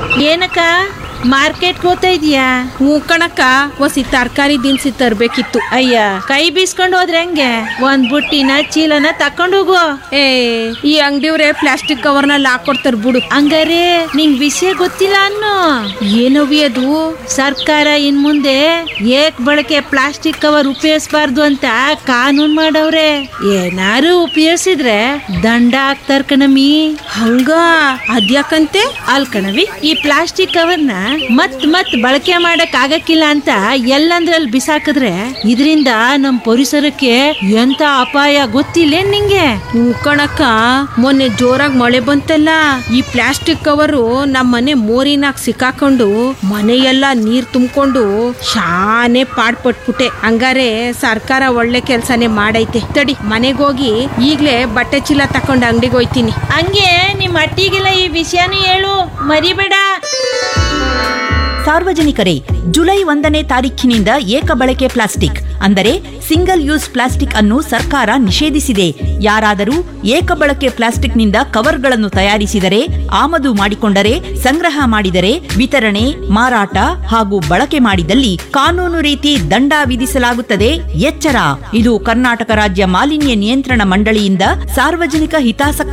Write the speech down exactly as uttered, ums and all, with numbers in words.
ಏನಕ್ಕ ಮಾರ್ಕೆಟ್ ಹೋಗ್ತಾ ಇದೀಯಾ? ಹ್ಞೂ ಕಣಕ್ಕ, ಒಸಿ ತರಕಾರಿ ದಿನಸಿ ತರ್ಬೇಕಿತ್ತು. ಅಯ್ಯ ಕೈ ಬೀಸ್ಕೊಂಡು ಹೋದ್ರೆ ಹೆಂಗೆ? ಒಂದ್ ಬುಟ್ಟಿನ ಚೀಲನ ತಕೊಂಡು ಹೋಗು. ಏ ಈ ಅಂಗಡಿಯವ್ರೆ ಪ್ಲಾಸ್ಟಿಕ್ ಕವರ್ನಲ್ಲಿ ಹಾಕೊಡ್ತಾರ ಬಿಡು. ಹಂಗಾರೆ ನಿಂಗ್ ವಿಷಯ ಗೊತ್ತಿಲ್ಲ ಅನ್ನೋ. ಏನವಿ ಅದು? ಸರ್ಕಾರ ಇನ್ ಮುಂದೆ ಏಕ್ ಬಳಕೆ ಪ್ಲಾಸ್ಟಿಕ್ ಕವರ್ ಉಪಯೋಗಿಸಬಾರ್ದು ಅಂತ ಕಾನೂನ್ ಮಾಡವ್ರೆ. ಏನಾರು ಉಪಯೋಗಿಸಿದ್ರೆ ದಂಡ ಹಾಕ್ತಾರ ಕಣಮಿ. ಹಂಗ ಅದ್ಯಾಕಂತೆ? ಅಲ್ ಕಣವಿ, ಈ ಪ್ಲಾಸ್ಟಿಕ್ ಕವರ್ನ ಮತ್ ಮತ್ ಬಳಕೆ ಮಾಡಕ್ ಆಗಕ್ಕಿಲ್ಲ ಅಂತ ಎಲ್ಲಂದ್ರಲ್ಲಿ ಬಿಸಾಕಿದ್ರೆ ಇದರಿಂದ ನಮ್ ಪರಿಸರಕ್ಕೆ ಎಂತ ಅಪಾಯ ಗೊತ್ತಿಲ್ಲ ನಿಂಗೆ? ಹ್ಞೂ ಕಣಕ್ಕ, ಮೊನ್ನೆ ಜೋರಾಗಿ ಮಳೆ ಬಂತಲ್ಲ, ಈ ಪ್ಲಾಸ್ಟಿಕ್ ಕವರು ನಮ್ಮ ಮನೆ ಮೋರಿನಾಗ ಸಿಕ್ಕಾಕೊಂಡು ಮನೆಯೆಲ್ಲ ನೀರ್ ತುಂಬಿಕೊಂಡು ಶಾನೆ ಪಾಡ್ಪಟ್ಬಿಟ್ಟೆ. ಹಂಗಾರೆ ಸರ್ಕಾರ ಒಳ್ಳೆ ಕೆಲ್ಸನೇ ಮಾಡೈತೆ. ತಡಿ ಮನೆಗೋಗಿ ಈಗ್ಲೇ ಬಟ್ಟೆ ಚೀಲ ತಕೊಂಡು ಅಂಗಡಿಗೆ ಹೋಯ್ತೀನಿ. ಹಂಗೆ ನಿಮ್ ಅಟ್ಟಿಗೆಲ್ಲ ಈ ವಿಷಯನೂ ಹೇಳು, ಮರಿಬೇಡ. ಸಾರ್ವಜನಿಕರೇ, ಜುಲೈ ಒಂದನೇ ತಾರೀಖಿನಿಂದ ಏಕ ಬಳಕೆ ಪ್ಲಾಸ್ಟಿಕ್ ಅಂದರೆ ಸಿಂಗಲ್ ಯೂಸ್ ಪ್ಲಾಸ್ಟಿಕ್ ಅನ್ನು ಸರ್ಕಾರ ನಿಷೇಧಿಸಿದೆ. ಯಾರಾದರೂ ಏಕ ಬಳಕೆ ಪ್ಲಾಸ್ಟಿಕ್ನಿಂದ ಕವರ್ಗಳನ್ನು ತಯಾರಿಸಿದರೆ, ಆಮದು ಮಾಡಿಕೊಂಡರೆ, ಸಂಗ್ರಹ ಮಾಡಿದರೆ, ವಿತರಣೆ, ಮಾರಾಟ ಹಾಗೂ ಬಳಕೆ ಮಾಡಿದಲ್ಲಿ ಕಾನೂನು ರೀತಿ ದಂಡ ವಿಧಿಸಲಾಗುತ್ತದೆ. ಎಚ್ಚರ! ಇದು ಕರ್ನಾಟಕ ರಾಜ್ಯ ಮಾಲಿನ್ಯ ನಿಯಂತ್ರಣ ಮಂಡಳಿಯಿಂದ ಸಾರ್ವಜನಿಕ ಹಿತಾಸಕ್ತಿ